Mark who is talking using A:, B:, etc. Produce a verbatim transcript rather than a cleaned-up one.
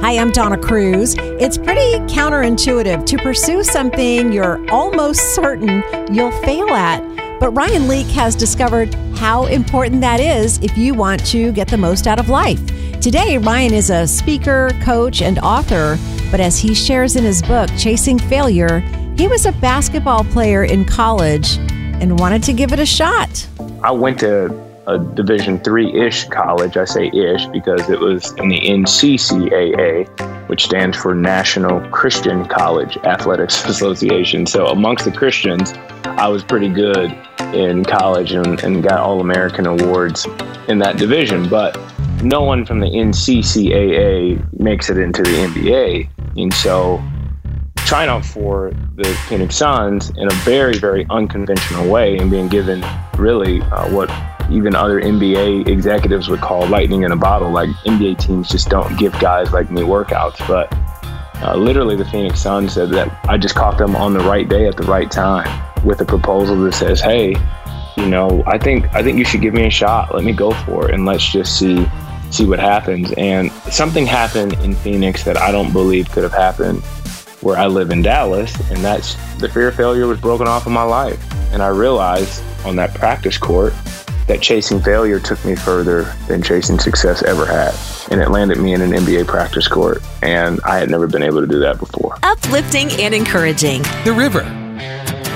A: Hi, I'm Donna Cruz. It's pretty counterintuitive to pursue something you're almost certain you'll fail at. But Ryan Leake has discovered how important that is if you want to get the most out of life. Today, Ryan is a speaker, coach, and author. But as he shares in his book, Chasing Failure, he was a basketball player in college and wanted to give it a shot.
B: I went to a Division three-ish college. I say ish because it was in the N C C A A, which stands for National Christian College Athletics Association. So amongst the Christians, I was pretty good in college and, and got All-American awards in that division. But no one from the N C C A A makes it into the N B A. And so trying out for the Phoenix Suns in a very, very unconventional way and being given really uh, what even other N B A executives would call lightning in a bottle. Like N B A teams just don't give guys like me workouts. But uh, literally the Phoenix Suns said that I just caught them on the right day at the right time with a proposal that says, hey, you know, I think I think you should give me a shot. Let me go for it and let's just see see what happens. And something happened in Phoenix that I don't believe could have happened where I live in Dallas, and that's the fear of failure was broken off of my life. And I realized on that practice court that chasing failure took me further than chasing success ever had. And it landed me in an N B A practice court, and I had never been able to do that before.
C: Uplifting and encouraging.
D: The River